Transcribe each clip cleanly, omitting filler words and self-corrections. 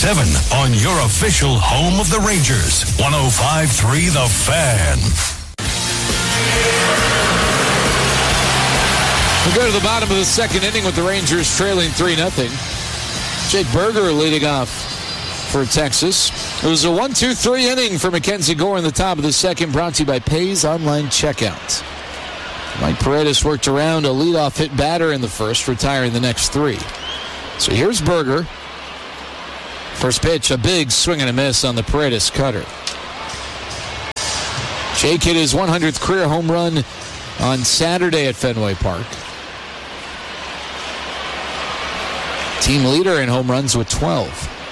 7 on your official home of the Rangers. 105.3 The Fan. We go to the bottom of the second inning with the Rangers trailing 3-0. Jake Burger leading off for Texas. It was a 1-2-3 inning for Mackenzie Gore in the top of the second, brought to you by Pays Online Checkout. Mike Paredes worked around a leadoff hit batter in the first, retiring the next 3. So here's Burger. First pitch, a big swing and a miss on the Paredes cutter. Jake hit his 100th career home run on Saturday at Fenway Park. Team leader in home runs with 12.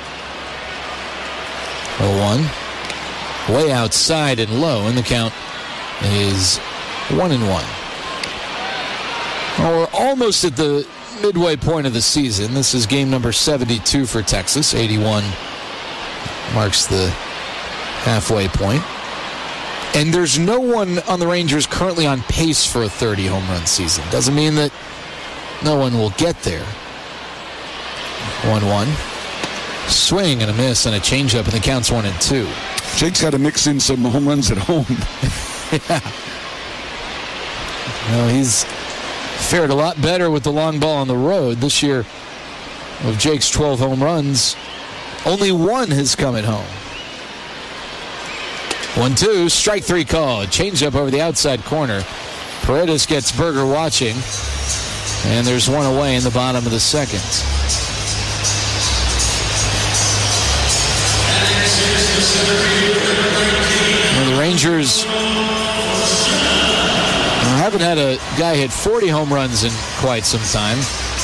0-1. Way outside and low, and the count is 1-1. Well, we're almost at the midway point of the season. This is game number 72 for Texas. 81 marks the halfway point. And there's no one on the Rangers currently on pace for a 30 home run season. Doesn't mean that no one will get there. 1-1. Swing and a miss and a changeup, and the count's 1-2. Jake's got to mix in some home runs at home. Yeah. Well, he's fared a lot better with the long ball on the road. This year, of Jake's 12 home runs, only 1 has come at home. 1-2, strike 3 call. Changeup over the outside corner. Paredes gets Burger watching, and there's 1 away in the bottom of the second. Well, the Rangers haven't had a guy hit 40 home runs in quite some time.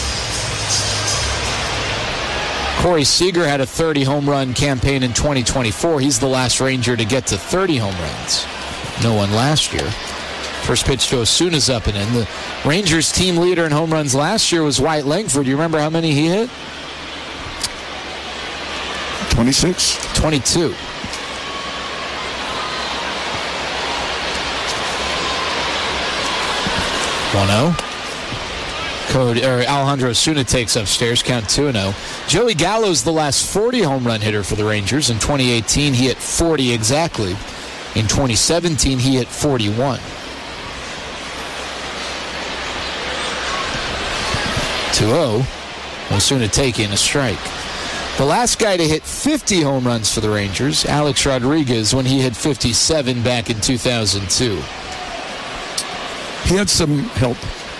Corey Seager had a 30 home run campaign in 2024. He's the last Ranger to get to 30 home runs. No one last year. First pitch to Osuna's up and in. The Rangers team leader in home runs last year was Wyatt Langford. Do you remember how many he hit? 26? 22. Alejandro Osuna takes upstairs, count 2-0. Joey Gallo's the last 40 home run hitter for the Rangers. In 2018, he hit 40 exactly. In 2017, he hit 41. 2-0. Osuna taking a strike. The last guy to hit 50 home runs for the Rangers, Alex Rodriguez, when he hit 57 back in 2002. He had some help.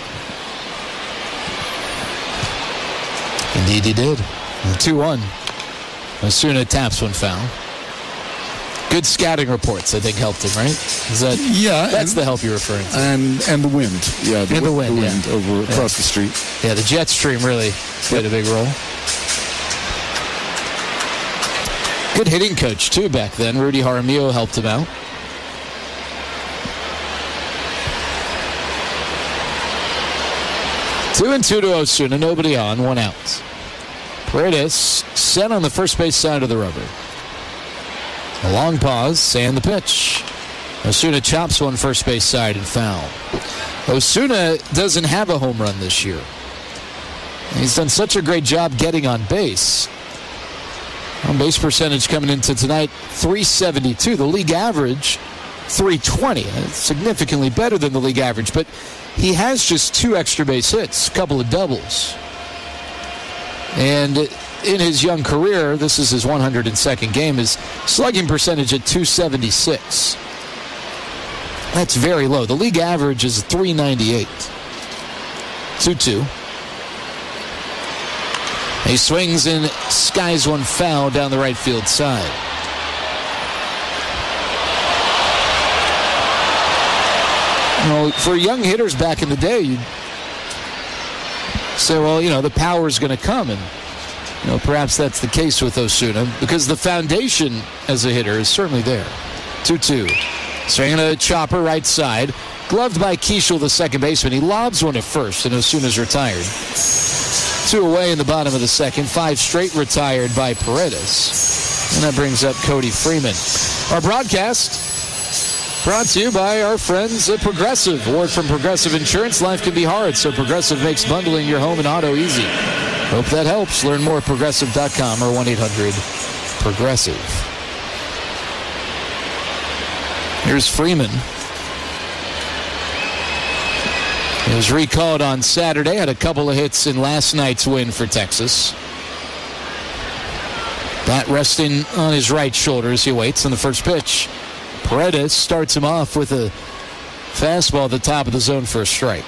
Indeed he did. 2-1. Osuna taps one foul. Good scouting reports, I think, helped him, right? Is that? Yeah. That's the help you're referring to. And the wind. Yeah, the wind over across the street. Yeah, the jet stream really played a big role. Good hitting coach, too, back then. Rudy Jaramillo helped him out. Two and 2 to Osuna, nobody on, 1 out. Paredes set on the first base side of the rubber. A long pause, and the pitch. Osuna chops one first base side and foul. Osuna doesn't have a home run this year. He's done such a great job getting on base. On base percentage coming into tonight, .372. The league average, .320. It's significantly better than the league average, but he has just 2 extra base hits, a couple of doubles. And in his young career, this is his 102nd game, his slugging percentage at .276. That's very low. The league average is .398. 2-2. He swings and skies one foul down the right field side. Well, for young hitters back in the day, you'd say, well, the power's going to come. And, perhaps that's the case with Osuna because the foundation as a hitter is certainly there. 2-2. Swinging a chopper right side. Gloved by Keishel, the second baseman. He lobs one at first, and Osuna's retired. 2 away in the bottom of the second. 5 straight retired by Paredes. And that brings up Cody Freeman. Our broadcast brought to you by our friends at Progressive. Word from Progressive Insurance. Life can be hard, so Progressive makes bundling your home and auto easy. Hope that helps. Learn more at Progressive.com or 1-800-PROGRESSIVE. Here's Freeman. He was recalled on Saturday, had a couple of hits in last night's win for Texas. Bat resting on his right shoulder as he waits on the first pitch. Paredes starts him off with a fastball at the top of the zone for a strike.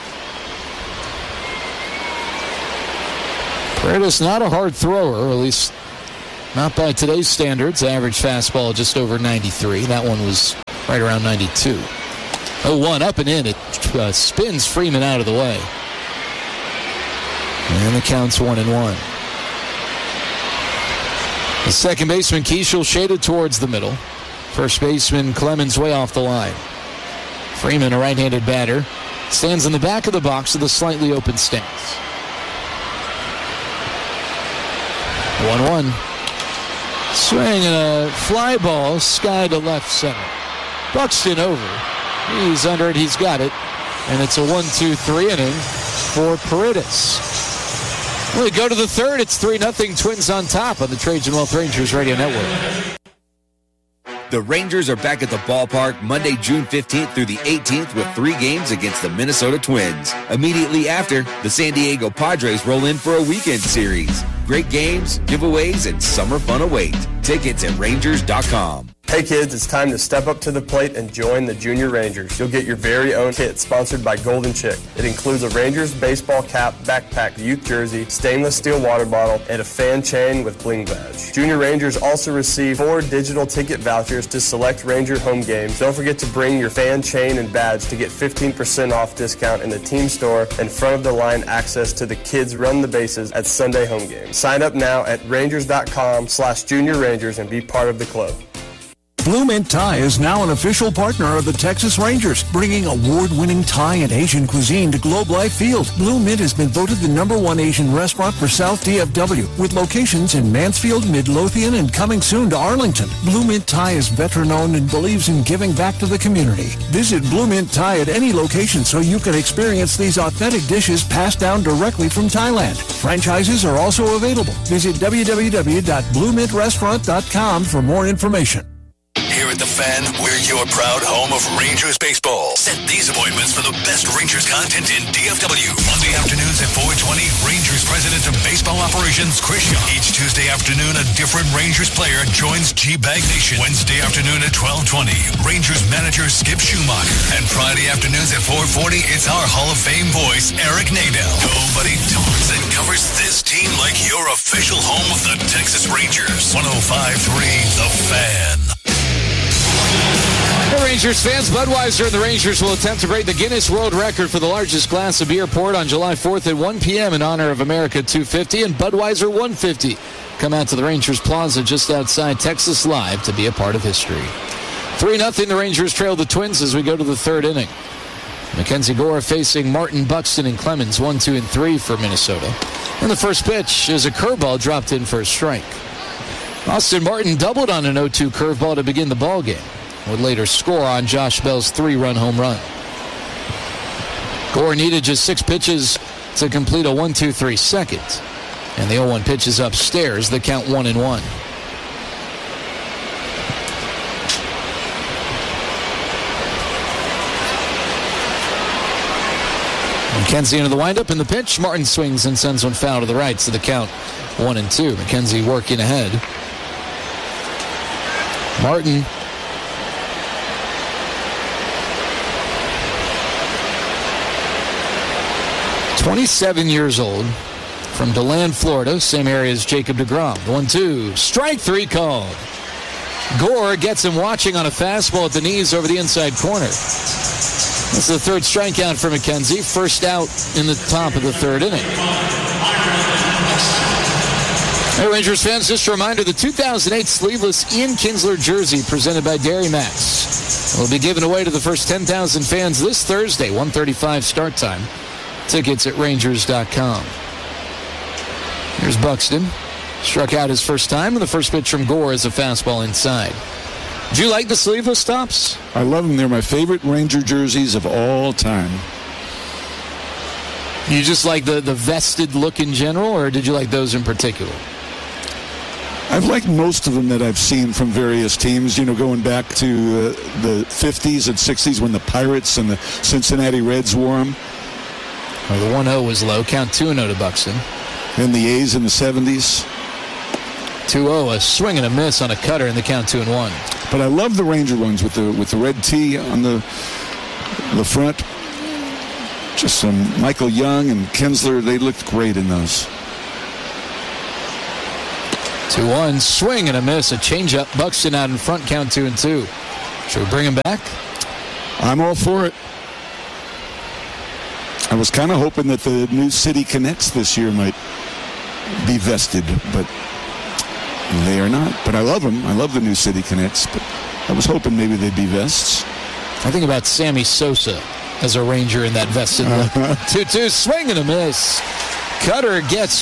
Paredes not a hard thrower, or at least not by today's standards. Average fastball just over 93. That one was right around 92. 0-1 up and in. It spins Freeman out of the way. And the count's 1-1. The second baseman, Keishel, shaded towards the middle. First baseman, Clemens, way off the line. Freeman, a right-handed batter, stands in the back of the box with a slightly open stance. 1-1. Swing and a fly ball, sky to left center. Buxton over. He's under it. He's got it. And it's a 1-2-3 inning for Paredes. When we go to the third, it's 3-0 Twins on top on the Trajan Wealth Rangers Radio Network. The Rangers are back at the ballpark Monday, June 15th through the 18th with 3 games against the Minnesota Twins. Immediately after, the San Diego Padres roll in for a weekend series. Great games, giveaways, and summer fun await. Tickets at Rangers.com. Hey kids, it's time to step up to the plate and join the Junior Rangers. You'll get your very own kit sponsored by Golden Chick. It includes a Rangers baseball cap, backpack, youth jersey, stainless steel water bottle, and a fan chain with bling badge. Junior Rangers also receive 4 digital ticket vouchers to select Ranger home games. Don't forget to bring your fan chain and badge to get 15% off discount in the team store and front of the line access to the Kids Run the Bases at Sunday home games. Sign up now at Rangers.com/Junior Rangers and be part of the club. Blue Mint Thai is now an official partner of the Texas Rangers, bringing award-winning Thai and Asian cuisine to Globe Life Field. Blue Mint has been voted the #1 Asian restaurant for South DFW, with locations in Mansfield, Midlothian, and coming soon to Arlington. Blue Mint Thai is veteran-owned and believes in giving back to the community. Visit Blue Mint Thai at any location so you can experience these authentic dishes passed down directly from Thailand. Franchises are also available. Visit www.bluemintrestaurant.com for more information. Here at The Fan, we're your proud home of Rangers baseball. Set these appointments for the best Rangers content in DFW. Monday afternoons at 4:20, Rangers President of Baseball Operations, Chris Young. Each Tuesday afternoon, a different Rangers player joins G-Bag Nation. Wednesday afternoon at 12:20, Rangers manager Skip Schumacher. And Friday afternoons at 4:40, it's our Hall of Fame voice, Eric Nadel. Nobody talks and covers this team like your official home of the Texas Rangers. 105.3 The Fan. Hey, Rangers fans, Budweiser and the Rangers will attempt to break the Guinness World Record for the largest glass of beer poured on July 4th at 1 p.m. in honor of America 250 and Budweiser 150. Come out to the Rangers Plaza just outside Texas Live to be a part of history. 3-0, the Rangers trail the Twins as we go to the third inning. Mackenzie Gore facing Martin, Buxton, and Clemens, 1, 2, and 3 for Minnesota. And the first pitch is a curveball dropped in for a strike. Austin Martin doubled on an 0-2 curveball to begin the ballgame. Would later score on Josh Bell's 3-run home run. Gore needed just 6 pitches to complete a 1-2-3 second. And the 0-1 pitch is upstairs. The count 1-1. McKenzie into the windup and the pitch. Martin swings and sends one foul to the right, so the count 1-2. McKenzie working ahead. Martin 27 years old, from DeLand, Florida, same area as Jacob deGrom. 1-2, strike 3 called. Gore gets him watching on a fastball at the knees over the inside corner. That's the third strikeout for McKenzie, first out in the top of the third inning. Hey, Rangers fans, just a reminder, the 2008 sleeveless Ian Kinsler jersey presented by Dairy Max will be given away to the first 10,000 fans this Thursday, 1:35 start time. Tickets at Rangers.com. Here's Buxton. Struck out his first time, and the first pitch from Gore is a fastball inside. Do you like the sleeveless tops? I love them. They're my favorite Ranger jerseys of all time. You just like the vested look in general, or did you like those in particular? I've liked most of them that I've seen from various teams, going back to the 50s and 60s when the Pirates and the Cincinnati Reds wore them. Well, the 1-0 was low. Count 2-0 to Buxton. And the A's in the 70s. 2-0, a swing and a miss on a cutter in the count 2-1. But I love the Ranger ones with the red tee on the front. Just Michael Young and Kinsler, they looked great in those. 2-1, swing and a miss, a changeup. Buxton out in front, count 2-2. Should we bring him back? I'm all for it. I was kind of hoping that the new City Connects this year might be vested, but they are not. But I love them. I love the new City Connects, but I was hoping maybe they'd be vests. I think about Sammy Sosa as a Ranger in that vested look. 2-2, swing and a miss. Cutter gets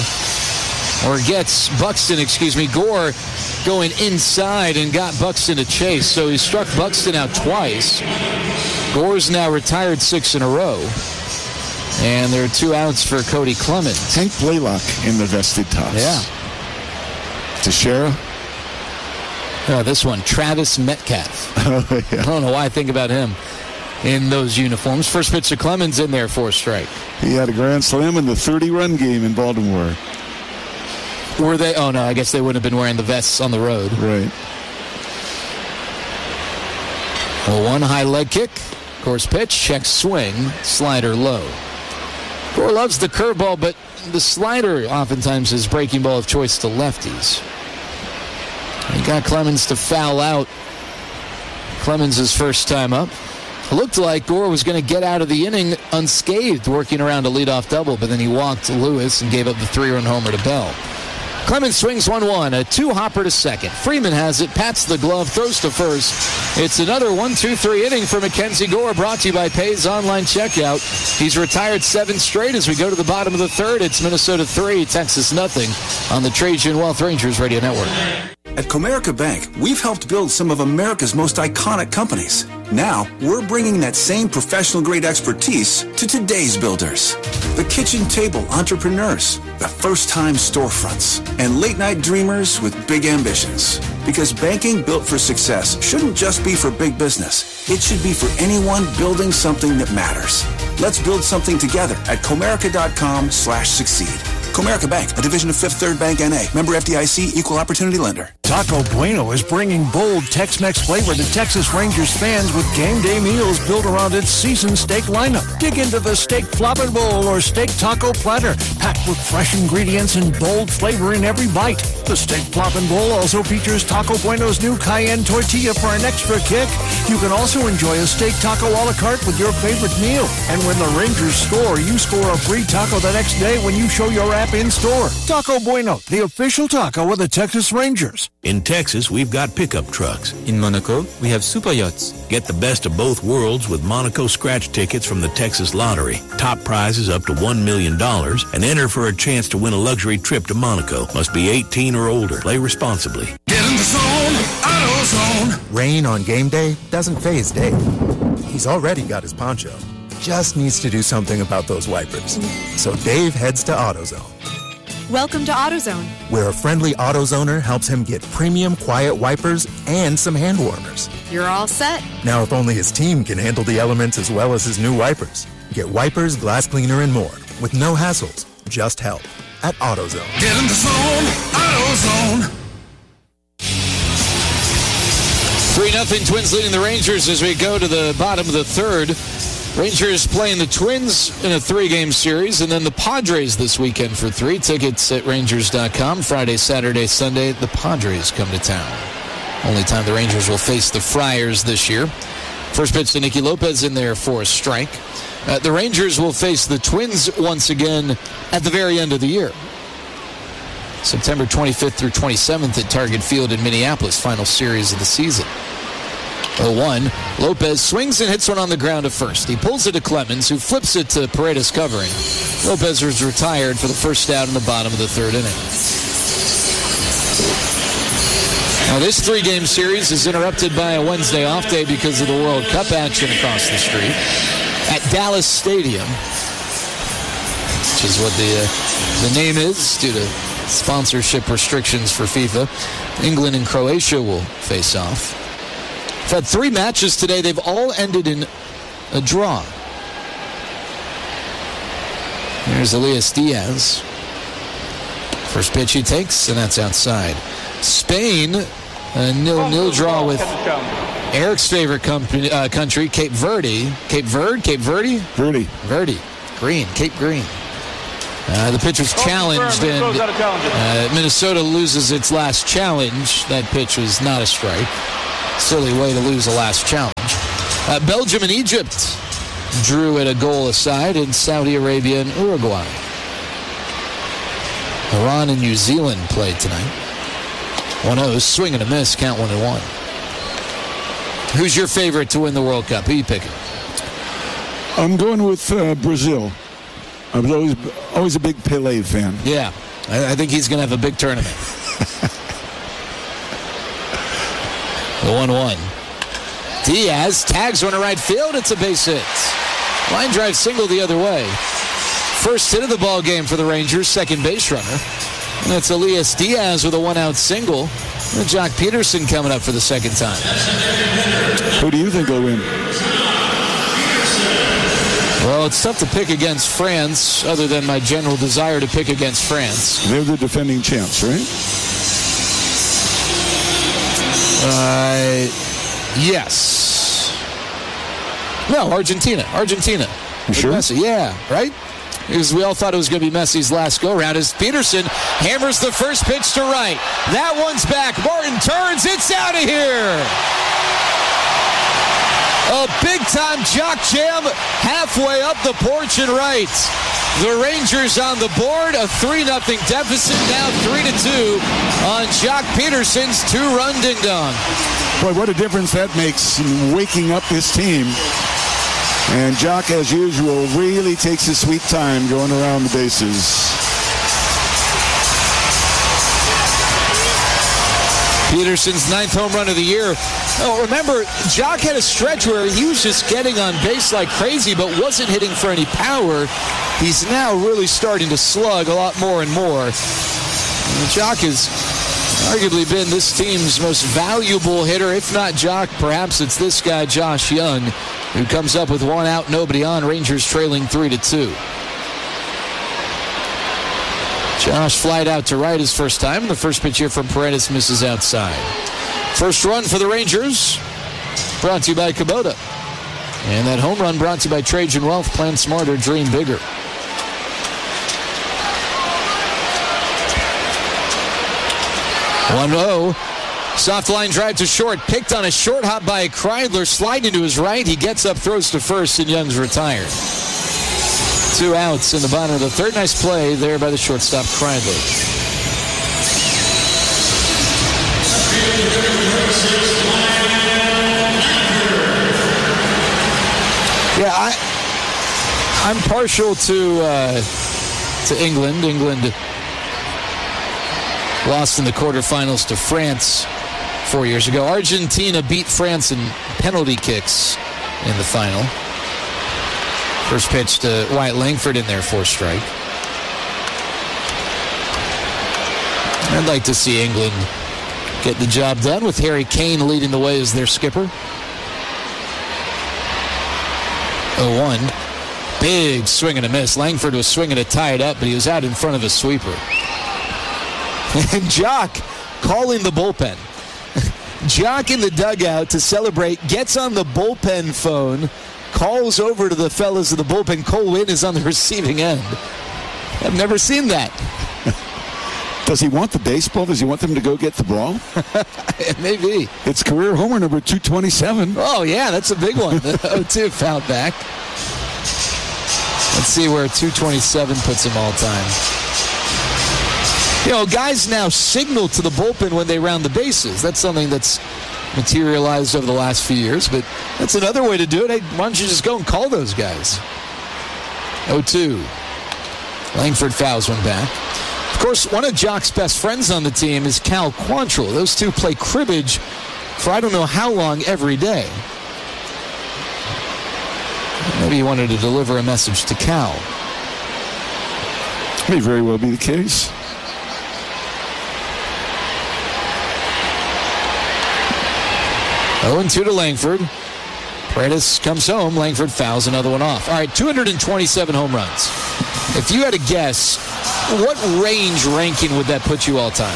Buxton, Gore going inside and got Buxton to chase. So he struck Buxton out twice. Gore's now retired 6 in a row. And there are 2 outs for Cody Clemens. Hank Blaylock in the vested toss. Yeah. Teixeira. Oh, this one, Travis Metcalf. Oh, yeah. I don't know why I think about him in those uniforms. First pitch to Clemens in there for a strike. He had a grand slam in the 30-run game in Baltimore. Were they? Oh, no, I guess they wouldn't have been wearing the vests on the road. Right. Well, 1 high leg kick. Of course, pitch, check swing, slider low. Gore loves the curveball, but the slider oftentimes is breaking ball of choice to lefties. He got Clemens to foul out. Clemens' first time up. It looked like Gore was going to get out of the inning unscathed, working around a leadoff double, but then he walked Lewis and gave up the 3-run homer to Bell. Clemens swings 1-1, a 2-hopper to second. Freeman has it, pats the glove, throws to first. It's another 1-2-3 inning for Mackenzie Gore, brought to you by Pay's Online Checkout. He's retired 7 straight as we go to the bottom of the third. It's Minnesota 3, Texas nothing on the Trajan Wealth Rangers Radio Network. At Comerica Bank, we've helped build some of America's most iconic companies. Now, we're bringing that same professional-grade expertise to today's builders. The kitchen table entrepreneurs, the first-time storefronts, and late-night dreamers with big ambitions. Because banking built for success shouldn't just be for big business. It should be for anyone building something that matters. Let's build something together at Comerica.com/succeed. Comerica Bank, a division of Fifth Third Bank N.A. Member FDIC, Equal Opportunity Lender. Taco Bueno is bringing bold Tex-Mex flavor to Texas Rangers fans with game day meals built around its seasoned steak lineup. Dig into the steak flopping bowl or steak taco platter, packed with fresh ingredients and bold flavor in every bite. The steak flopping bowl also features Taco Bueno's new cayenne tortilla for an extra kick. You can also enjoy a steak taco a la carte with your favorite meal. And when the Rangers score, you score a free taco the next day when you show your app in-store. Taco Bueno, the official taco of the Texas Rangers. In Texas, we've got pickup trucks. In Monaco, we have super yachts. Get the best of both worlds with Monaco scratch tickets from the Texas Lottery. Top prizes up to $1 million and enter for a chance to win a luxury trip to Monaco. Must be 18 or older. Play responsibly. Get in the zone, AutoZone. Rain on game day doesn't faze Dave. He's already got his poncho. Just needs to do something about those wipers. So Dave heads to AutoZone. Welcome to AutoZone, where a friendly AutoZoner helps him get premium quiet wipers and some hand warmers. You're all set. Now, if only his team can handle the elements as well as his new wipers. Get wipers, glass cleaner, and more with no hassles, just help at AutoZone. Get in the zone, AutoZone. 3-0 Twins leading the Rangers as we go to the bottom of the third. Rangers playing the Twins in a 3-game series, and then the Padres this weekend for 3. Tickets at Rangers.com. Friday, Saturday, Sunday, the Padres come to town. Only time the Rangers will face the Friars this year. First pitch to Nicky Lopez in there for a strike. The Rangers will face the Twins once again at the very end of the year. September 25th through 27th at Target Field in Minneapolis, final series of the season. 0-1. Lopez swings and hits one on the ground to first. He pulls it to Clemens, who flips it to Paredes covering. Lopez was retired for the first out in the bottom of the third inning. Now, this 3-game series is interrupted by a Wednesday off day because of the World Cup action across the street. At Dallas Stadium, which is what the name is due to sponsorship restrictions for FIFA. England and Croatia will face off. We've had 3 matches today. They've all ended in a draw. Here's Elias Diaz. First pitch he takes, and that's outside. Spain, a 0-0 draw with Eric's favorite country, Cape Verde. Cape Verde? Verde. Green. Cape Green. The pitch was challenged, and Minnesota loses its last challenge. That pitch was not a strike. Silly way to lose a last challenge. Belgium and Egypt drew at a goal aside in Saudi Arabia and Uruguay. Iran and New Zealand played tonight. 1-0, swing and a miss, count 1-1. Who's your favorite to win the World Cup? Who are you picking? I'm going with Brazil. I was always a big Pelé fan. Yeah, I think he's going to have a big tournament. The 1-1. Diaz tags one to right field. It's a base hit. Line drive single the other way. First hit of the ball game for the Rangers, second base runner. And that's Elias Diaz with a 1-out single. And Jock Peterson coming up for the second time. Who do you think will win? Well, it's tough to pick against France, other than my general desire to pick against France. They're the defending champs, right? Yes. No, Argentina. You sure? Messi. Yeah, right? Because we all thought it was going to be Messi's last go-round as Peterson hammers the first pitch to right. That one's back. Martin turns. It's out of here. A big-time jock jam halfway up the porch and right. The Rangers on the board, a 3-0 deficit, now 3-2 on Jock Peterson's 2-run ding-dong. Boy, what a difference that makes in waking up this team. And Jock, as usual, really takes his sweet time going around the bases. Peterson's 9th home run of the year. Oh, remember, Jock had a stretch where he was just getting on base like crazy, but wasn't hitting for any power. He's now really starting to slug a lot more and more. And Jock has arguably been this team's most valuable hitter. If not Jock, perhaps it's this guy, Josh Young, who comes up with 1 out, nobody on. Rangers trailing 3-2. Josh flied out to right his first time, and the first pitch here from Paredes misses outside. First run for the Rangers, brought to you by Kubota. And that home run brought to you by Trajan Wealth. Plan smarter, dream bigger. One-0. Soft line drive to short. Picked on a short hop by Kreidler. Sliding to his right. He gets up, throws to first, and Young's retired. 2 outs in the bottom of the third. Nice play there by the shortstop, Kreidler. Yeah, I'm partial to England. England lost in the quarterfinals to France 4 years ago. Argentina beat France in penalty kicks in the final. First pitch to Wyatt Langford in there for a strike. I'd like to see England get the job done with Harry Kane leading the way as their skipper. 0-1. Big swing and a miss. Langford was swinging to tie it up, but he was out in front of a sweeper. And Jock calling the bullpen. Jock in the dugout to celebrate, gets on the bullpen phone, calls over to the fellas of the bullpen. Cole Winn is on the receiving end. I've never seen that. Does he want the baseball? Does he want them to go get the ball? Maybe. It's career homer number 227. Oh, yeah, that's a big one. The 0-2 fouled back. Let's see where 227 puts him all time. You know, guys now signal to the bullpen when they round the bases. That's something that's materialized over the last few years, but that's another way to do it. Hey, why don't you just go and call those guys? 0-2. Langford fouls one back. Of course, one of Jock's best friends on the team is Cal Quantrill. Those two play cribbage for I don't know how long every day. Maybe he wanted to deliver a message to Cal. May very well be the case. Oh, and 2 to Langford. Paredes comes home. Langford fouls another one off. All right, 227 home runs. If you had to guess, what range ranking would that put you all time?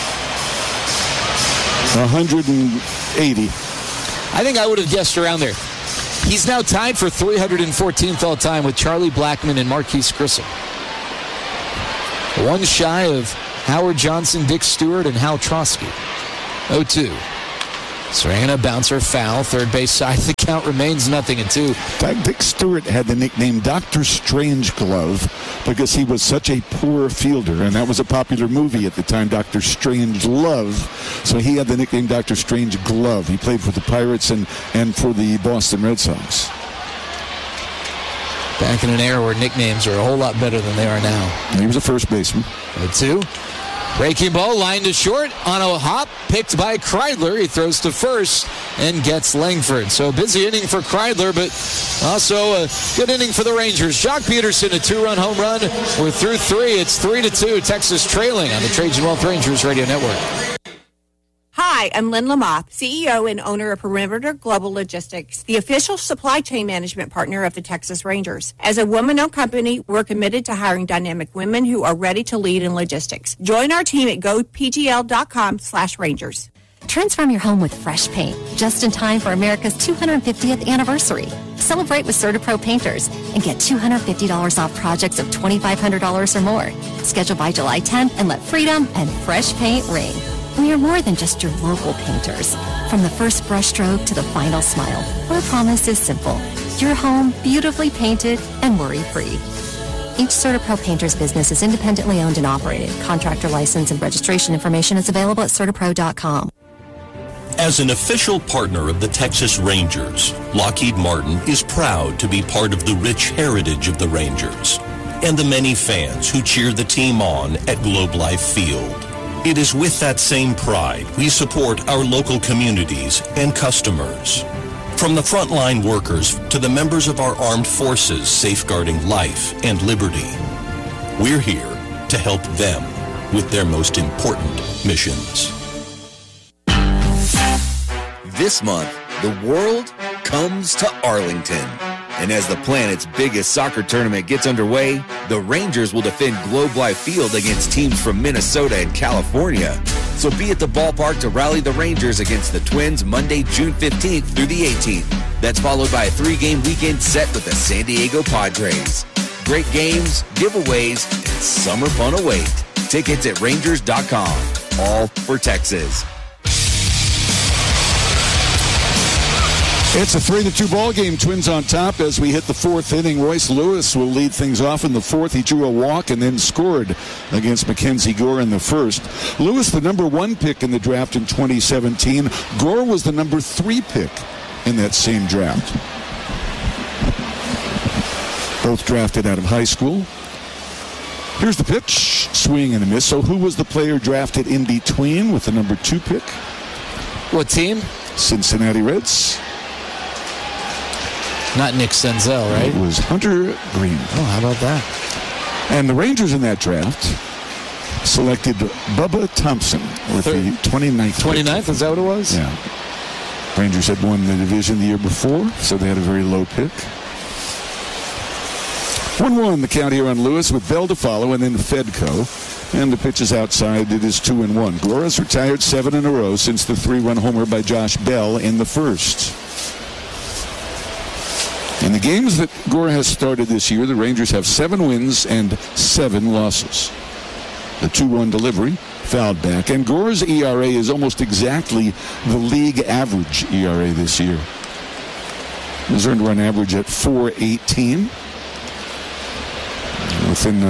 180. I think I would have guessed around there. He's now tied for 314th all time with Charlie Blackmon and Marquise Grissom. One shy of Howard Johnson, Dick Stewart, and Hal Trotsky. 0-2. Swinging a bouncer foul, third base side. The count remains 0-2. Dick Stewart had the nickname Dr. Strange Glove because he was such a poor fielder, and that was a popular movie at the time, Dr. Strange Love. So he had the nickname Dr. Strange Glove. He played for the Pirates and for the Boston Red Sox. Back in an era where nicknames are a whole lot better than they are now. And he was a first baseman. 0-2. Breaking ball, line to short, on a hop, picked by Kreidler. He throws to first and gets Langford. So a busy inning for Kreidler, but also a good inning for the Rangers. Jock Peterson, a 2-run home run. We're through 3. It's 3-2. Texas trailing on the Trajan Wealth Rangers Radio Network. Hi, I'm Lynn Lamoth, CEO and owner of Perimeter Global Logistics, the official supply chain management partner of the Texas Rangers. As a woman-owned company, we're committed to hiring dynamic women who are ready to lead in logistics. Join our team at gopgl.com/Rangers. Transform your home with fresh paint, just in time for America's 250th anniversary. Celebrate with CertaPro Painters and get $250 off projects of $2,500 or more. Schedule by July 10th and let freedom and fresh paint ring. We are more than just your local painters. From the first brushstroke to the final smile, our promise is simple. Your home beautifully painted and worry-free. Each CertaPro Painters business is independently owned and operated. Contractor license and registration information is available at CertaPro.com. As an official partner of the Texas Rangers, Lockheed Martin is proud to be part of the rich heritage of the Rangers and the many fans who cheer the team on at Globe Life Field. It is with that same pride we support our local communities and customers. From the frontline workers to the members of our armed forces safeguarding life and liberty, we're here to help them with their most important missions. This month, the world comes to Arlington. And as the planet's biggest soccer tournament gets underway, the Rangers will defend Globe Life Field against teams from Minnesota and California. So be at the ballpark to rally the Rangers against the Twins Monday, June 15th through the 18th. That's followed by a 3-game weekend set with the San Diego Padres. Great games, giveaways, and summer fun await. Tickets at Rangers.com. All for Texas. It's a 3-2 ball game. Twins on top as we hit the 4th inning. Royce Lewis will lead things off in the 4th. He drew a walk and then scored against Mackenzie Gore in the 1st. Lewis, the number 1 pick in the draft in 2017. Gore was the number 3 pick in that same draft. Both drafted out of high school. Here's the pitch. Swing and a miss. So who was the player drafted in between with the number 2 pick? What team? Cincinnati Reds. Not Nick Senzel, right? It was Hunter Green. Oh, how about that? And the Rangers in that draft selected Bubba Thompson with the 29th. 29th, is that what it was? Yeah. Rangers had won the division the year before, so they had a very low pick. 1-1 the count here on Lewis with Bell to follow and then Fedco. And the pitch is outside. It is 2-1. Gore has retired 7 in a row since the 3-run homer by Josh Bell in the 1st. In the games that Gore has started this year, the Rangers have 7 wins and 7 losses. The 2-1 delivery, fouled back. And Gore's ERA is almost exactly the league average ERA this year. His earned run average at 4.18. Within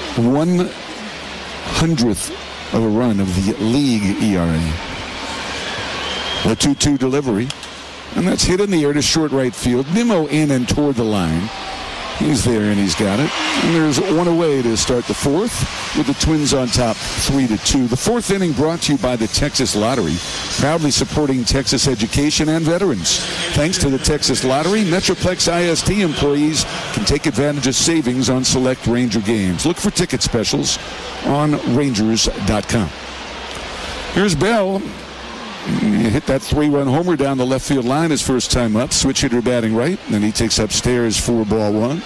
1/100th of a run of the league ERA. The 2-2 delivery. And that's hit in the air to short right field. Nimmo in and toward the line. He's there and he's got it. And there's one away to start the 4th. with the Twins on top 3-2. The fourth inning brought to you by the Texas Lottery, proudly supporting Texas education and veterans. Thanks to the Texas Lottery, Metroplex ISD employees can take advantage of savings on select Ranger games. Look for ticket specials on Rangers.com. Here's Bell. He hit that 3-run homer down the left field line his first time up. Switch hitter batting right. Then he takes upstairs for ball one.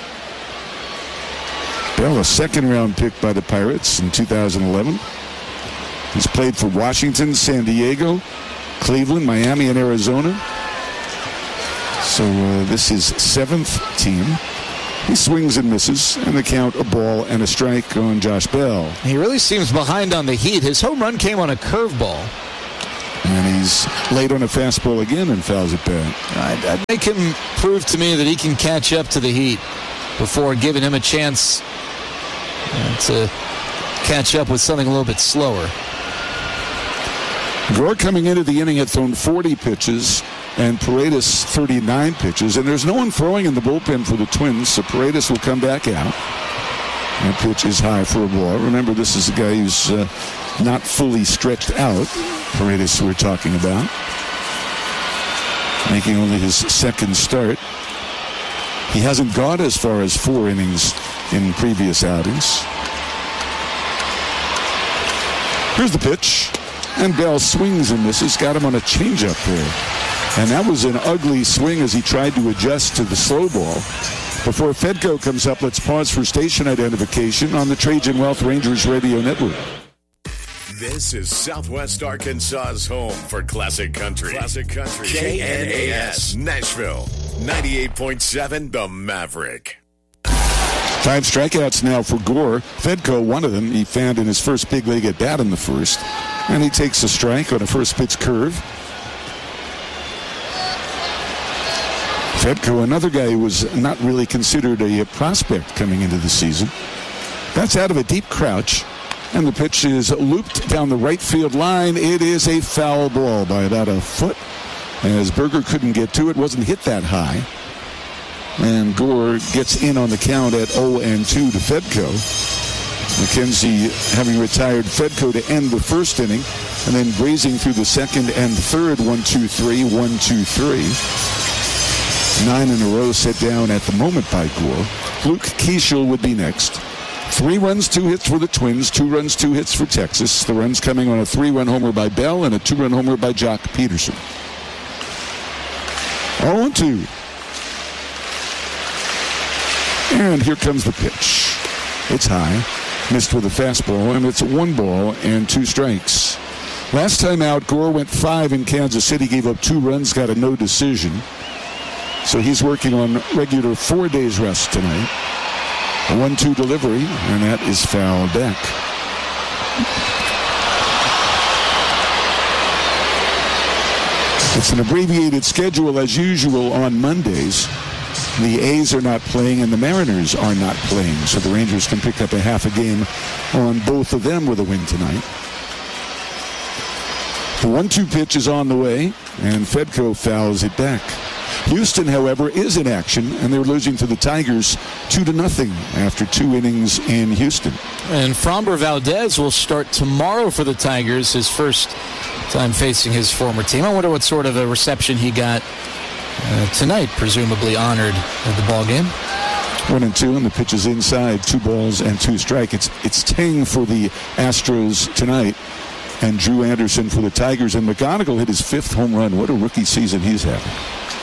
Bell, a second-round pick by the Pirates in 2011. He's played for Washington, San Diego, Cleveland, Miami, and Arizona. So this is seventh team. He swings and misses, and the count a ball and a strike on Josh Bell. He really seems behind on the heat. His home run came on a curveball. And he's late on a fastball again and fouls it back. I'd make him prove to me that he can catch up to the heat before giving him a chance to catch up with something a little bit slower. Gore coming into the inning had thrown 40 pitches and Paredes 39 pitches, and there's no one throwing in the bullpen for the Twins, so Paredes will come back out. That pitch is high for a ball. Remember, this is a guy who's not fully stretched out. Paredes we're talking about, making only his second start. He hasn't gone as far as 4 innings in previous outings. Here's the pitch, and Bell swings and misses. Got him on a changeup there. And that was an ugly swing as he tried to adjust to the slow ball. Before Fedco comes up, let's pause for station identification on the Trajan Wealth Rangers Radio Network. This is Southwest Arkansas's home for classic country. Classic country. KNAS, Nashville, 98.7 The Maverick. 5 strikeouts now for Gore. Fedco, one of them, he found in his first big league at bat in the first. And he takes a strike on a first pitch curve. Fedco, another guy who was not really considered a prospect coming into the season. That's out of a deep crouch. And the pitch is looped down the right field line. It is a foul ball by about a foot. As Berger couldn't get to it, wasn't hit that high. And Gore gets in on the count at 0-2 to Fedco. McKenzie having retired Fedco to end the first inning, and then grazing through the second and third. 1-2-3, 1-2-3. 9 in a row set down at the moment by Gore. Luke Keeschel would be next. 3 runs, 2 hits for the Twins, 2 runs, 2 hits for Texas. The runs coming on a 3-run homer by Bell and a 2-run homer by Jock Peterson. 0-2. And here comes the pitch. It's high. Missed with a fastball, and it's 1 ball and 2 strikes. Last time out, Gore went 5 in Kansas City, gave up 2 runs, got a no decision. So he's working on regular 4 days rest tonight. A 1-2 delivery, and that is fouled back. It's an abbreviated schedule as usual on Mondays. The A's are not playing and the Mariners are not playing, so the Rangers can pick up a half a game on both of them with a win tonight. The 1-2 pitch is on the way, and Fedco fouls it back. Houston, however, is in action, and they're losing to the Tigers 2-0 after 2 innings in Houston. And Framber Valdez will start tomorrow for the Tigers, his first time facing his former team. I wonder what sort of a reception he got tonight, presumably honored at the ball game. 1-2, and the pitch is inside. 2 balls and 2 strikes. It's Tang for the Astros tonight, and Drew Anderson for the Tigers. And McGonigal hit his 5th home run. What a rookie season he's having.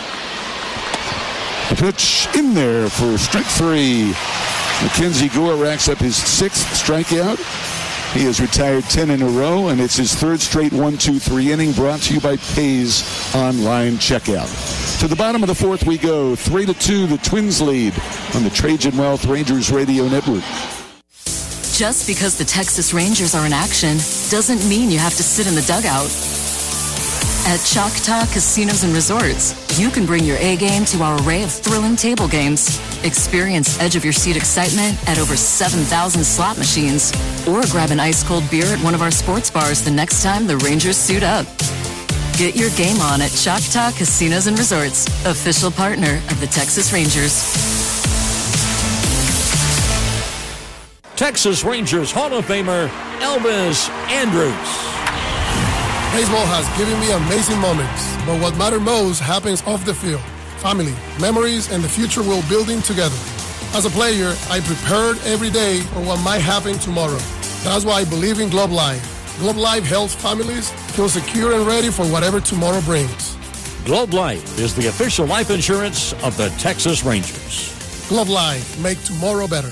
The pitch in there for strike 3. Mackenzie Gore racks up his 6th strikeout. He has retired 10 in a row, and it's his 3rd straight 1-2-3 inning, brought to you by Pays Online Checkout. To the bottom of the 4th we go. 3-2, the Twins lead on the Trajan Wealth Rangers Radio Network. Just because the Texas Rangers are in action doesn't mean you have to sit in the dugout. At Choctaw Casinos and Resorts, you can bring your A-game to our array of thrilling table games. Experience edge-of-your-seat excitement at over 7,000 slot machines. Or grab an ice-cold beer at one of our sports bars the next time the Rangers suit up. Get your game on at Choctaw Casinos and Resorts, official partner of the Texas Rangers. Texas Rangers Hall of Famer Elvis Andrus. Baseball has given me amazing moments, but what matters most happens off the field. Family, memories, and the future we're building together. As a player, I prepared every day for what might happen tomorrow. That's why I believe in Globe Life. Globe Life helps families feel secure and ready for whatever tomorrow brings. Globe Life is the official life insurance of the Texas Rangers. Globe Life, make tomorrow better.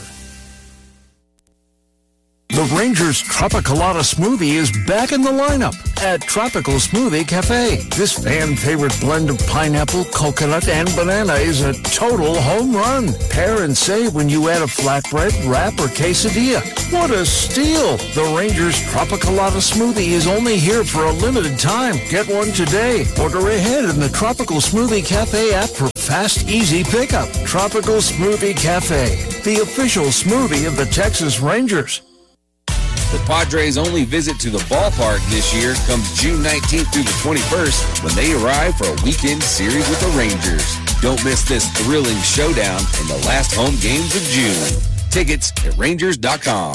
The Rangers Tropicalata Smoothie is back in the lineup at Tropical Smoothie Cafe. This fan-favorite blend of pineapple, coconut, and banana is a total home run. Pair and save when you add a flatbread, wrap, or quesadilla. What a steal! The Rangers Tropicalata Smoothie is only here for a limited time. Get one today. Order ahead in the Tropical Smoothie Cafe app for fast, easy pickup. Tropical Smoothie Cafe, the official smoothie of the Texas Rangers. The Padres' only visit to the ballpark this year comes June 19th through the 21st when they arrive for a weekend series with the Rangers. Don't miss this thrilling showdown in the last home games of June. Tickets at Rangers.com.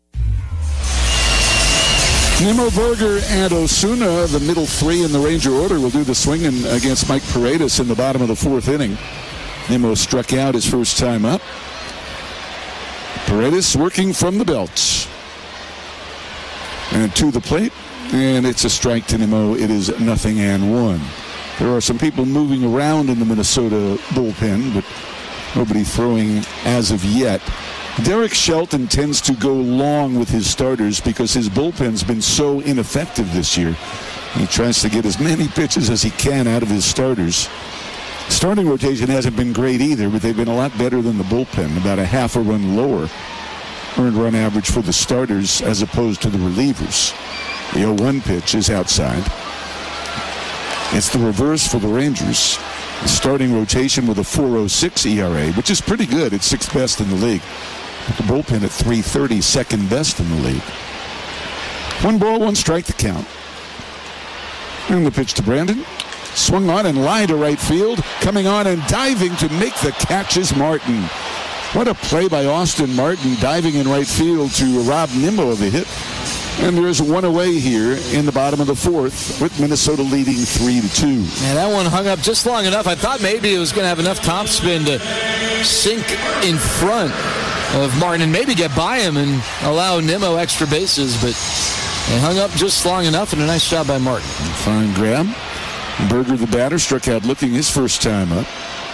Nimmo, Berger, and Osuna, the middle three in the Ranger order, will do the swinging against Mike Paredes in the bottom of the fourth inning. Nimmo struck out his first time up. Paredes working from the belt. And to the plate, and it's a strike to Nimmo. It is 0-1. There are some people moving around in the Minnesota bullpen, but nobody throwing as of yet. Derek Shelton tends to go long with his starters because his bullpen's been so ineffective this year. He tries to get as many pitches as he can out of his starters. Starting rotation hasn't been great either, but they've been a lot better than the bullpen, about a half a run lower earned run average for the starters as opposed to the relievers. The 0-1 pitch is outside. It's the reverse for the Rangers. The starting rotation with a 4.06 ERA, which is pretty good. It's sixth best in the league. But the bullpen at 3.30, second best in the league. 1 ball, 1 strike to count. And the pitch to Brandon. Swung on and line to right field. Coming on and diving to make the catch is Martin. What a play by Austin Martin, diving in right field to rob Nimmo of a hit. And there's one away here in the bottom of the fourth, with Minnesota leading 3-2. And that one hung up just long enough. I thought maybe it was going to have enough topspin to sink in front of Martin and maybe get by him and allow Nimmo extra bases, but it hung up just long enough, and a nice job by Martin. Fine grab. Berger, the batter, struck out looking his first time up.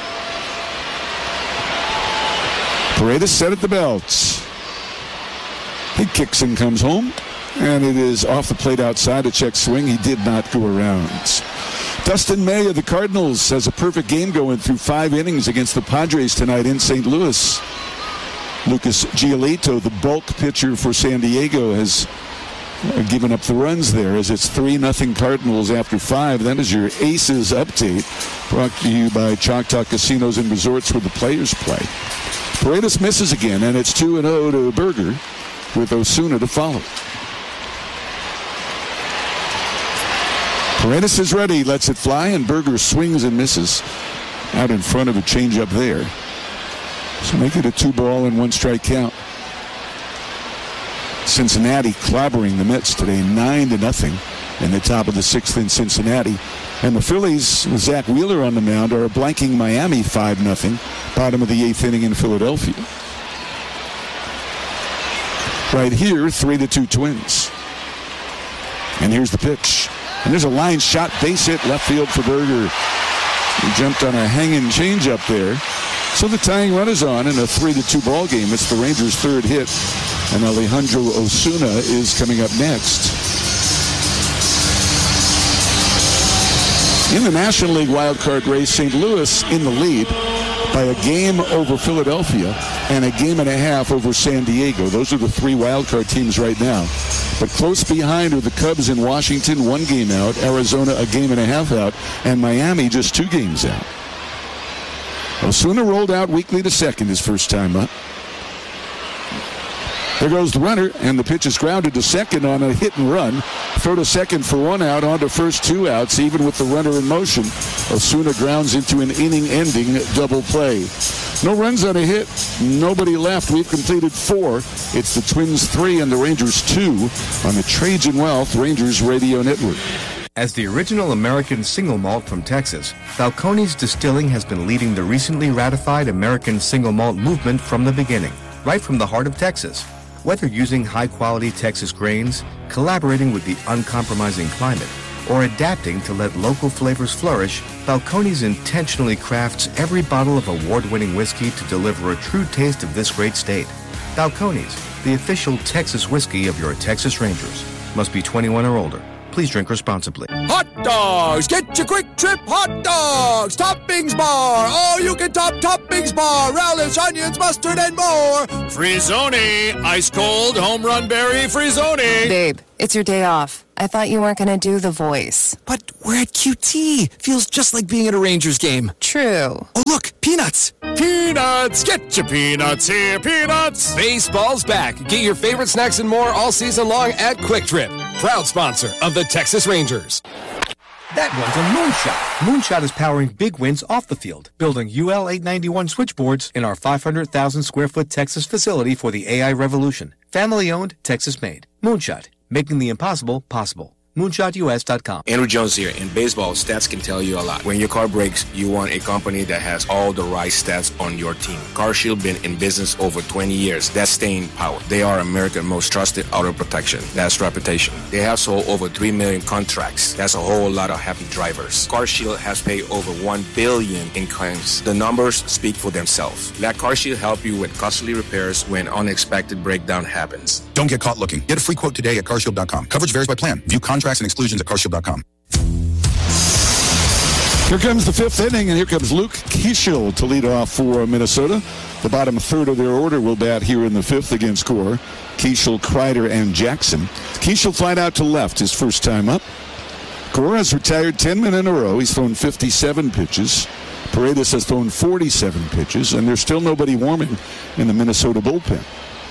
Paredes set at the belts. He kicks and comes home, and it is off the plate outside, a check swing. He did not go around. Dustin May of the Cardinals has a perfect game going through 5 innings against the Padres tonight in St. Louis. Lucas Giolito, the bulk pitcher for San Diego, has given up the runs there as it's 3-0 Cardinals after 5. That is your Aces update, brought to you by Choctaw Casinos and Resorts, where the players play. Paredes misses again, and it's 2-0 to Berger with Osuna to follow. Paredes is ready, lets it fly, and Berger swings and misses out in front of a changeup there. So make it a 2 ball and 1 strike count. Cincinnati clobbering the Mets today, 9-0 in the top of the 6th in Cincinnati. And the Phillies, with Zach Wheeler on the mound, are blanking Miami 5-0, bottom of the 8th inning in Philadelphia. Right here, 3-2 Twins. And here's the pitch. And there's a line shot, base hit, left field for Berger. He jumped on a hanging changeup there. So the tying run is on in a 3-2 ball game. It's the Rangers' 3rd hit. And Alejandro Osuna is coming up next. In the National League wildcard race, St. Louis in the lead by a game over Philadelphia and a game and a half over San Diego. Those are the 3 wildcard teams right now. But close behind are the Cubs in Washington, 1 game out, Arizona a game and a half out, and Miami just 2 games out. Osuna rolled out weakly to second his first time up. There goes the runner, and the pitch is grounded to second on a hit and run. Throw to second for 1 out, on to first 2 outs, even with the runner in motion. Osuna grounds into an inning-ending double play. No runs on a hit. Nobody left. We've completed 4. It's the Twins 3 and the Rangers 2 on the Trajan Wealth Rangers Radio Network. As the original American single malt from Texas, Balcones Distilling has been leading the recently ratified American single malt movement from the beginning, right from the heart of Texas. Whether using high-quality Texas grains, collaborating with the uncompromising climate, or adapting to let local flavors flourish, Balcones intentionally crafts every bottle of award-winning whiskey to deliver a true taste of this great state. Balcones, the official Texas whiskey of your Texas Rangers. Must be 21 or older. Please drink responsibly. Hot dogs! Get your Quick Trip hot dogs! Toppings bar! All you can toppings bar! Relish, onions, mustard, and more! Frizzoni! Ice cold home run berry Frizzoni! Babe, it's your day off. I thought you weren't going to do the voice. But we're at QT. Feels just like being at a Rangers game. True. Oh, look, peanuts. Peanuts! Get your peanuts here, peanuts! Baseball's back. Get your favorite snacks and more all season long at Quick Trip. Proud sponsor of the Texas Rangers. That one's a Moonshot. Moonshot is powering big wins off the field, building UL 891 switchboards in our 500,000 square foot Texas facility for the AI revolution. Family owned, Texas made. Moonshot, making the impossible possible. MoonshotUS.com. Andrew Jones here. In baseball, stats can tell you a lot. When your car breaks, you want a company that has all the right stats on your team. CarShield been in business over 20 years. That's staying power. They are America's most trusted auto protection. That's reputation. They have sold over 3 million contracts. That's a whole lot of happy drivers. CarShield has paid over $1 billion in claims. The numbers speak for themselves. Let CarShield help you with costly repairs when unexpected breakdown happens. Don't get caught looking. Get a free quote today at CarShield.com. Coverage varies by plan. View contracts and exclusions at CarShield.com. Here comes the 5th inning, and here comes Luke Keeschel to lead off for Minnesota. The bottom third of their order will bat here in the 5th against Gore. Keeschel, Kreider, and Jackson. Keeschel flied out to left his first time up. Gore has retired 10 men in a row. He's thrown 57 pitches. Paredes has thrown 47 pitches, and there's still nobody warming in the Minnesota bullpen.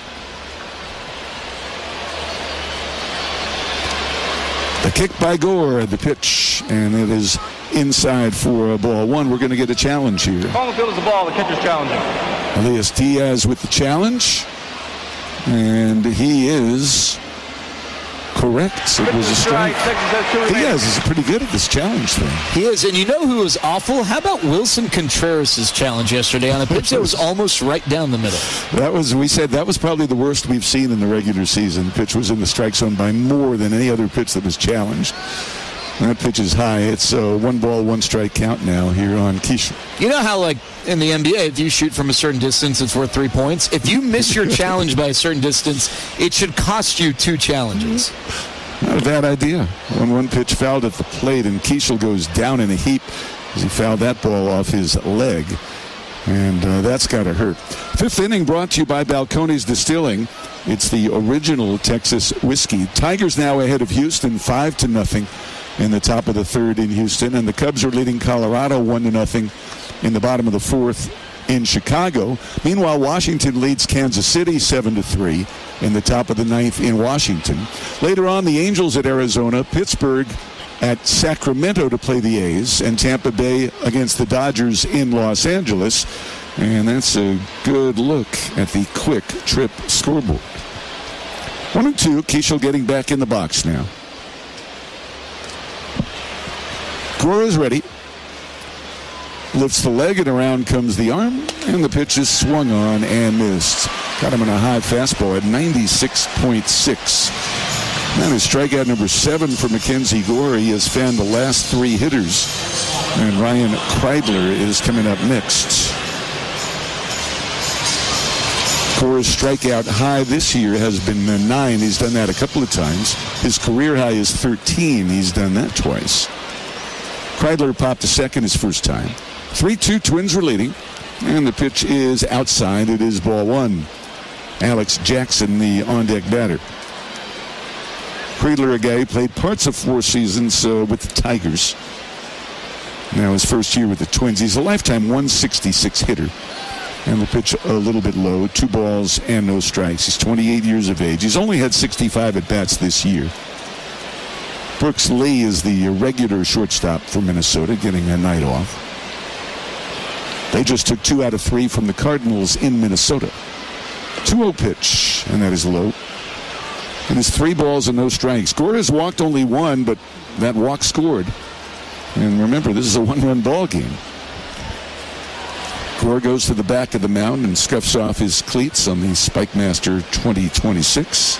The kick by Gore, the pitch, and it is inside for ball 1. We're going to get a challenge here. On the field is the ball. The catcher's challenging. Elias Diaz with the challenge, and he is correct. It was a strike. Diaz is pretty good at this challenge thing. He is, and you know who was awful? How about Wilson Contreras' challenge yesterday on a pitch that was almost right down the middle? We said that was probably the worst we've seen in the regular season. The pitch was in the strike zone by more than any other pitch that was challenged. That pitch is high. It's a 1-ball-1-strike count now here on Keeschel. You know how, like, in the NBA, if you shoot from a certain distance, it's worth 3 points? If you miss your challenge by a certain distance, it should cost you 2 challenges. Not a bad idea. When one pitch fouled at the plate, and Keeschel goes down in a heap as he fouled that ball off his leg. And that's got to hurt. 5th inning brought to you by Balcones Distilling. It's the original Texas whiskey. Tigers now ahead of Houston 5-0 in the top of the 3rd in Houston. And the Cubs are leading Colorado 1-0 in the bottom of the 4th in Chicago. Meanwhile, Washington leads Kansas City 7-3 in the top of the 9th in Washington. Later on, the Angels at Arizona, Pittsburgh at Sacramento to play the A's, and Tampa Bay against the Dodgers in Los Angeles. And that's a good look at the Quick Trip scoreboard. 1-2, Keeschel getting back in the box now. Gore is ready. Lifts the leg, and around comes the arm, and the pitch is swung on and missed. Got him on a high fastball at 96.6. That is strikeout number 7 for Mackenzie Gore. He has fanned the last 3 hitters, and Ryan Kreidler is coming up next. Gore's strikeout high this year has been 9. He's done that a couple of times. His career high is 13. He's done that twice. Kreidler popped to second his first time. 3-2, Twins are leading, and the pitch is outside. It is ball 1. Alex Jackson, the on-deck batter. Kreidler, a guy who played parts of 4 seasons with the Tigers. Now his first year with the Twins. He's a lifetime 166 hitter. And the pitch a little bit low, 2 balls and no strikes. He's 28 years of age. He's only had 65 at-bats this year. Brooks Lee is the regular shortstop for Minnesota, getting a night off. They just took 2 out of 3 from the Cardinals in Minnesota. 2-0 pitch, and that is low. And it's 3 balls and no strikes. Gore has walked only 1, but that walk scored. And remember, this is a 1-run ball game. Gore goes to the back of the mound and scuffs off his cleats on the Spike Master 2026.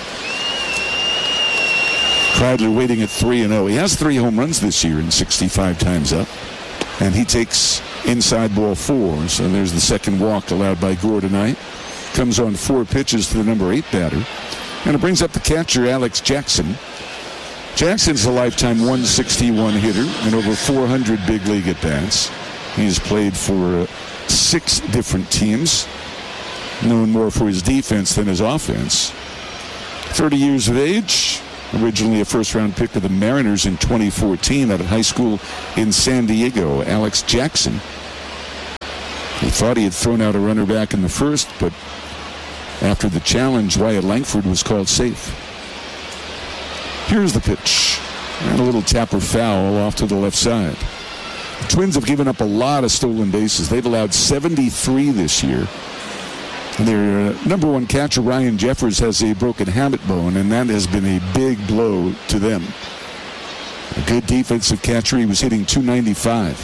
Kreidler waiting at 3-0. He has 3 home runs this year and 65 times up. And he takes inside ball 4. So there's the second walk allowed by Gore tonight. Comes on 4 pitches to the number 8 batter. And it brings up the catcher, Alex Jackson. Jackson's a lifetime 161 hitter and over 400 big league at-bats. He's played for 6 different teams, known more for his defense than his offense. 30 years of age, originally a first-round pick of the Mariners in 2014 out of high school in San Diego. Alex Jackson. He thought he had thrown out a runner back in the first, but after the challenge, Wyatt Langford was called safe. Here's the pitch. And a little tapper foul off to the left side. The Twins have given up a lot of stolen bases. They've allowed 73 this year. Their number 1 catcher, Ryan Jeffers, has a broken hamate bone, and that has been a big blow to them. A good defensive catcher. He was hitting .295.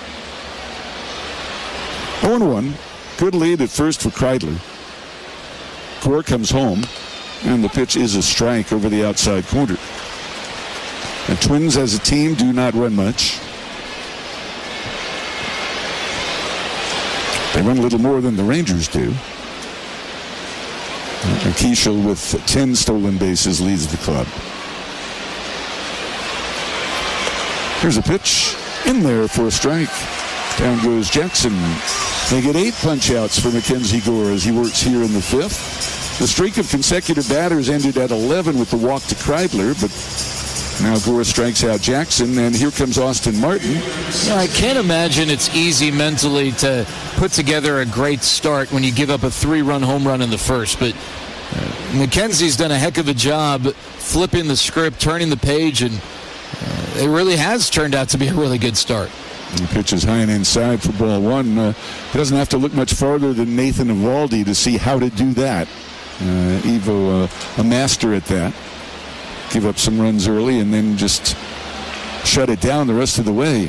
0-1. Good lead at first for Kreidler. Gore comes home, and the pitch is a strike over the outside corner. The Twins as a team do not run much. They run a little more than the Rangers do. Keishel with 10 stolen bases leads the club. Here's a pitch in there for a strike. Down goes Jackson. They get 8 punch-outs for Mackenzie Gore as he works here in the 5th. The streak of consecutive batters ended at 11 with the walk to Kreidler, but now Gore strikes out Jackson, and here comes Austin Martin. I can't imagine it's easy mentally to put together a great start when you give up a 3-run home run in the first, but Mackenzie's done a heck of a job flipping the script, turning the page, and it really has turned out to be a really good start. The pitch is high and inside for ball 1. He doesn't have to look much farther than Nathan Eovaldi to see how to do that. Evo, a master at that. Give up some runs early and then just shut it down the rest of the way.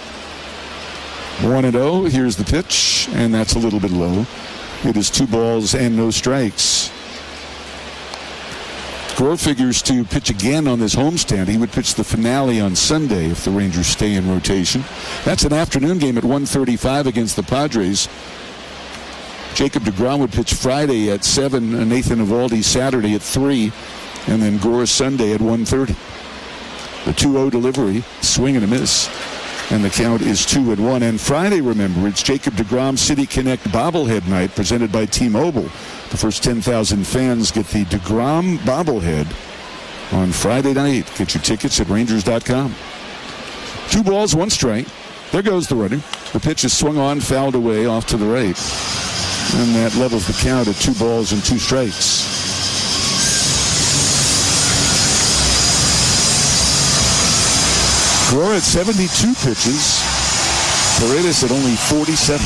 1-0. Here's the pitch, and that's a little bit low. It is 2 balls and no strikes. Gore figures to pitch again on this homestand. He would pitch the finale on Sunday if the Rangers stay in rotation. That's an afternoon game at 1:35 against the Padres. Jacob deGrom would pitch Friday at 7, and Nathan Eovaldi Saturday at 3, and then Gore Sunday at 1:30. The 2-0 delivery, swing and a miss, and the count is 2-1. And Friday, remember, it's Jacob deGrom City Connect bobblehead night presented by T-Mobile. The first 10,000 fans get the deGrom bobblehead on Friday night. Get your tickets at Rangers.com. 2 balls, 1 strike. There goes the runner. The pitch is swung on, fouled away off to the right. And that levels the count at 2 balls and 2 strikes. Gore at 72 pitches. Paredes at only 47.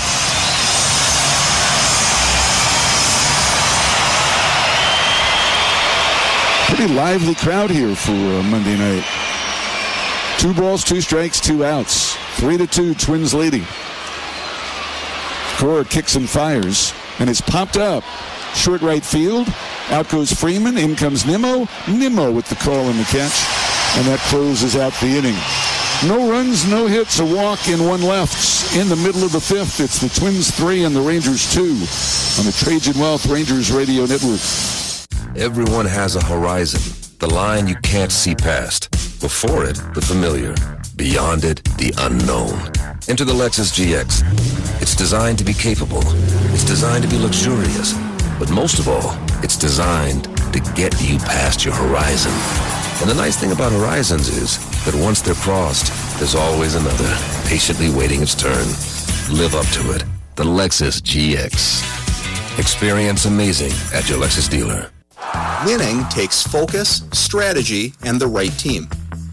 Pretty lively crowd here for Monday night. 2 balls, 2 strikes, 2 outs. 3-2, Twins leading. Gore kicks and fires, and it's popped up. Short right field. Out goes Freeman. In comes Nimmo. Nimmo with the call and the catch. And that closes out the inning. No runs, no hits, a walk, and 1 left. In the middle of the 5th, it's the Twins 3 and the Rangers 2 on the Trajan Wealth Rangers Radio Network. Everyone has a horizon, the line you can't see past. Before it, the familiar. Beyond it, the unknown. Enter the Lexus GX. It's designed to be capable. It's designed to be luxurious. But most of all, it's designed to get you past your horizon. And the nice thing about horizons is that once they're crossed, there's always another, patiently waiting its turn. Live up to it. The Lexus GX. Experience amazing at your Lexus dealer. Winning takes focus, strategy, and the right team.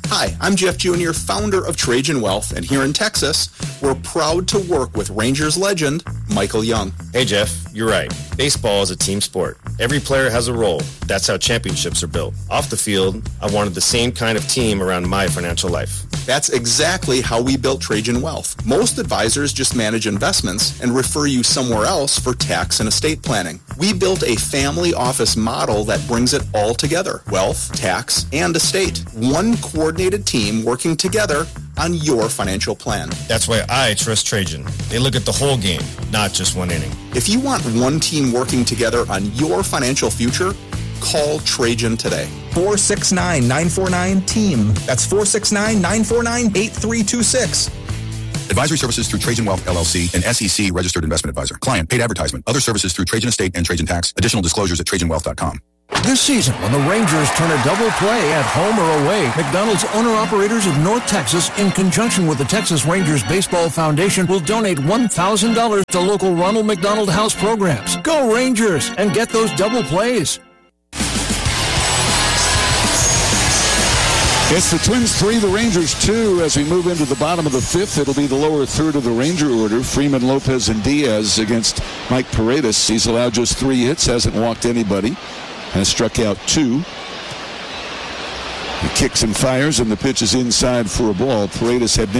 Hi, I'm Jeff Jr., founder of Trajan Wealth, and here in Texas, we're proud to work with Rangers legend, Michael Young. Hey, Jeff, you're right. Baseball is a team sport. Every player has a role. That's how championships are built. Off the field, I wanted the same kind of team around my financial life. That's exactly how we built Trajan Wealth. Most advisors just manage investments and refer you somewhere else for tax and estate planning. We built a family office model that brings it all together: wealth, tax, and estate. One coordinated team working together on your financial plan. That's why I trust Trajan. They look at the whole game, not just one inning. If you want one team working together on your financial future, call Trajan today. 469-949-TEAM. That's 469-949-8326. Advisory services through Trajan Wealth, LLC, an SEC registered investment advisor. Client paid advertisement. Other services through Trajan Estate and Trajan Tax. Additional disclosures at TrajanWealth.com. This season, when the Rangers turn a double play at home or away, McDonald's owner-operators of North Texas, in conjunction with the Texas Rangers Baseball Foundation, will donate $1,000 to local Ronald McDonald House programs. Go Rangers and get those double plays. It's the Twins 3, the Rangers 2. As we move into the bottom of the fifth, it'll be the lower third of the Ranger order. Freeman, Lopez, and Diaz against Mike Paredes. He's allowed just 3 hits, hasn't walked anybody, has struck out 2. He kicks and fires, and the pitch is inside for a ball. Paredes had